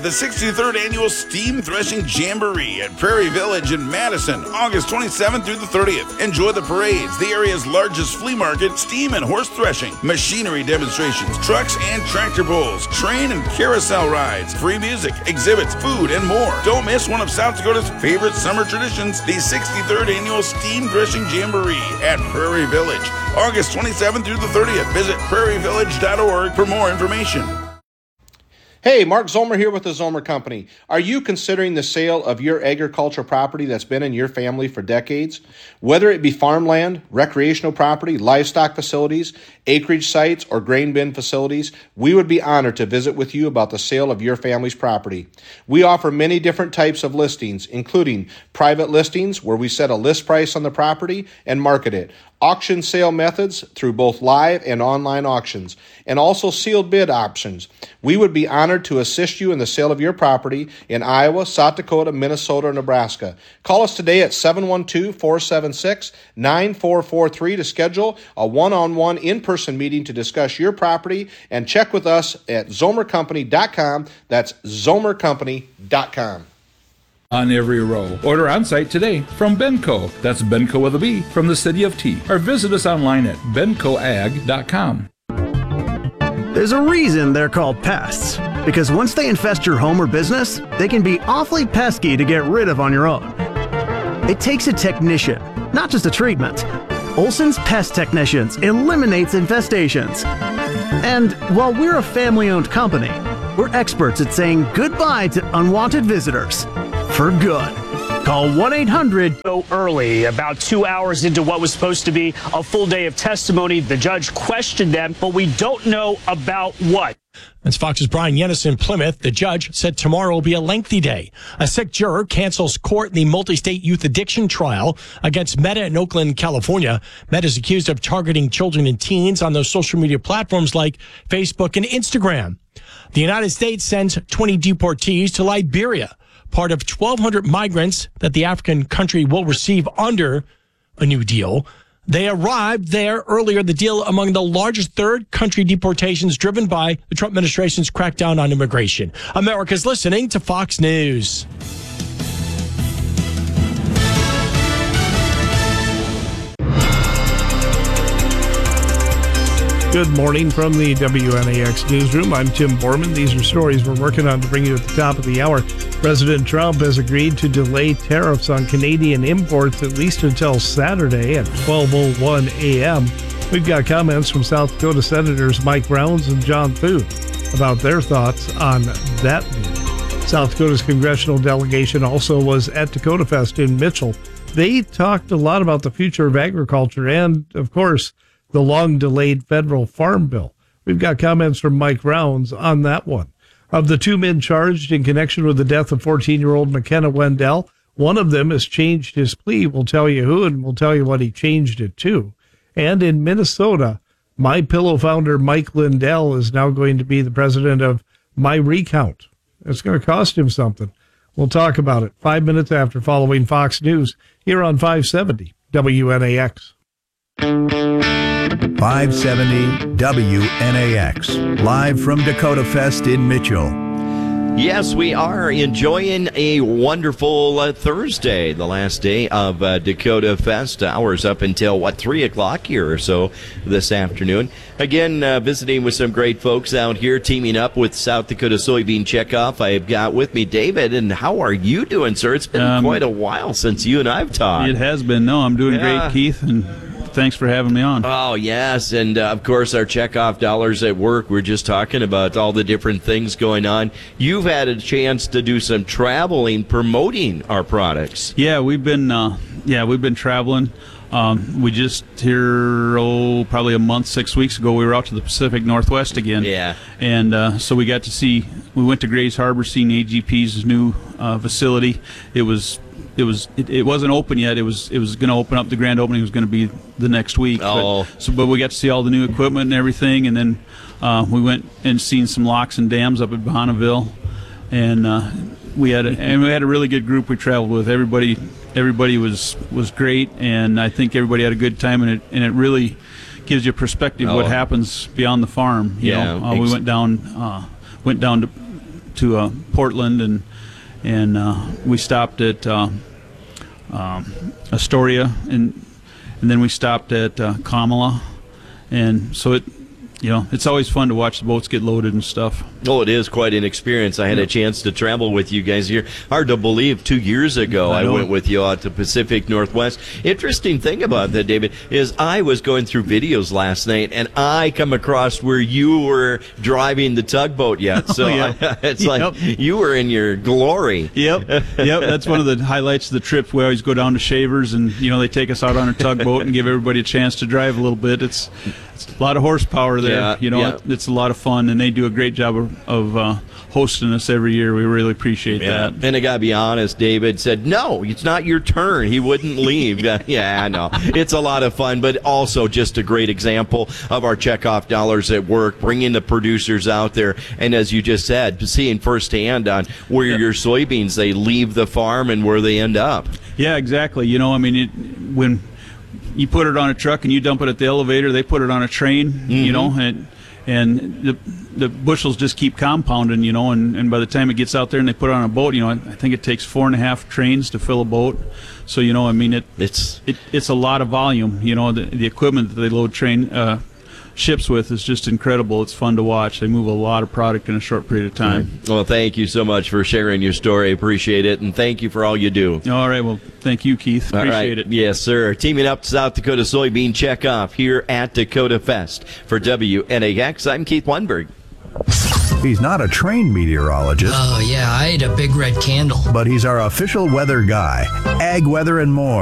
The 63rd Annual Steam Threshing Jamboree at Prairie Village in Madison, August 27th through the 30th. Enjoy the parades, the area's largest flea market, steam and horse threshing, machinery demonstrations, trucks and tractor pulls, train and carousel rides, free music, exhibits, food, and more. Don't miss one of South Dakota's favorite summer traditions, the 63rd Annual Steam Threshing Jamboree at Prairie Village, August 27th through the 30th. Visit prairievillage.org for more information. Hey, Mark Zomer here with the Zomer Company. Are you considering the sale of your agricultural property that's been in your family for decades? Whether it be farmland, recreational property, livestock facilities, acreage sites, or grain bin facilities, we would be honored to visit with you about the sale of your family's property. We offer many different types of listings, including private listings where we set a list price on the property and market it, auction sale methods through both live and online auctions, and also sealed bid options. We would be honored to assist you in the sale of your property in Iowa, South Dakota, Minnesota, or Nebraska. Call us today at 712-476-9443 to schedule a one-on-one in-person meeting to discuss your property, and check with us at zomercompany.com. That's zomercompany.com. On every row. Order on-site today from Benco. That's Benco with a B from the city of T. Or visit us online at bencoag.com. There's a reason they're called pests. Because once they infest your home or business, they can be awfully pesky to get rid of on your own. It takes a technician, not just a treatment. Olson's Pest Technicians eliminates infestations. And while we're a family-owned company, we're experts at saying goodbye to unwanted visitors. For good. Call 1-800. So early, about 2 hours into what was supposed to be a full day of testimony, the judge questioned them, but we don't know about what. That's Fox's Brian Yennis in Plymouth. The judge said tomorrow will be a lengthy day. A sick juror cancels court in the multi-state youth addiction trial against Meta in Oakland, California. Meta is accused of targeting children and teens on those social media platforms like Facebook and Instagram. The United States sends 20 deportees to Liberia, part of 1,200 migrants that the African country will receive under a new deal. They arrived there earlier, the deal among the largest third country deportations driven by the Trump administration's crackdown on immigration. America's listening to Fox News. Good morning from the WNAX newsroom. I'm Tim Borman. These are stories we're working on to bring you at the top of the hour. President Trump has agreed to delay tariffs on Canadian imports at least until Saturday at 12:01 a.m. We've got comments from South Dakota Senators Mike Rounds and John Thune about their thoughts on that news. South Dakota's congressional delegation also was at Dakota Fest in Mitchell. They talked a lot about the future of agriculture and, of course, the long-delayed federal farm bill. We've got comments from Mike Rounds on that one. Of the two men charged in connection with the death of 14-year-old McKenna Wendell, one of them has changed his plea. We'll tell you who, and we'll tell you what he changed it to. And in Minnesota, MyPillow founder Mike Lindell is now going to be the president of MyRecount. It's going to cost him something. We'll talk about it 5 minutes after following Fox News here on 570 WNAX. 570 WNAX, live from Dakota Fest in Mitchell. Yes, we are enjoying a wonderful Thursday, the last day of Dakota Fest. Hours up until, 3 o'clock here or so this afternoon. Again, visiting with some great folks out here, teaming up with South Dakota Soybean Checkoff. I've got with me David, and how are you doing, sir? It's been quite a while since you and I've talked. It has been. No, I'm doing great, Keith, and thanks for having me on. Oh, yes. And, of course, our checkoff dollars at work. We're just talking about all the different things going on. You've had a chance to do some traveling, promoting our products. Yeah, we've been traveling. We just probably a month, 6 weeks ago, we were out to the Pacific Northwest again. Yeah. And so we went to Grays Harbor, seeing AGP's new facility. It wasn't open yet. It was going to open up. The grand opening was going to be the next week. Oh. But we got to see all the new equipment and everything, and then we went and seen some locks and dams up at Bonneville, and we had a really good group we traveled with. Everybody was great, and I think everybody had a good time, and it really gives you perspective what happens beyond the farm. You know? We went down to Portland, and we stopped at Astoria, and then we stopped at Kamala, and so it's always fun to watch the boats get loaded and stuff. Oh, it is quite an experience. I had a chance to travel with you guys here. Hard to believe 2 years ago I went with you out to Pacific Northwest. Interesting thing about that, David, is I was going through videos last night, and I come across where you were driving the tugboat yet. So it's like you were in your glory. Yep. That's one of the highlights of the trip. We always go down to Shavers, and they take us out on a tugboat and give everybody a chance to drive a little bit. It's a lot of horsepower there. It's a lot of fun, and they do a great job of hosting us every year. We really appreciate that. And I got to be honest, David said, no, it's not your turn. He wouldn't leave. Yeah, I know. It's a lot of fun, but also just a great example of our checkoff dollars at work, bringing the producers out there. And as you just said, seeing firsthand on where your soybeans, they leave the farm and where they end up. Yeah, exactly. When you put it on a truck and you dump it at the elevator, they put it on a train, and the bushels just keep compounding, and by the time it gets out there and they put it on a boat, I think it takes 4.5 trains to fill a boat. So, it's a lot of volume. The equipment that they load ships with is just incredible. It's fun to watch. They move a lot of product in a short period of time. Well, thank you so much for sharing your story. Appreciate it, and thank you for all you do. All right. Well, thank you, Keith. Appreciate it. Yes, sir. Teaming up South Dakota Soybean Checkoff here at Dakota Fest. For WNAX, I'm Keith Lundberg. He's not a trained meteorologist. Oh, yeah, I ate a big red candle. But he's our official weather guy. Ag, weather, and more.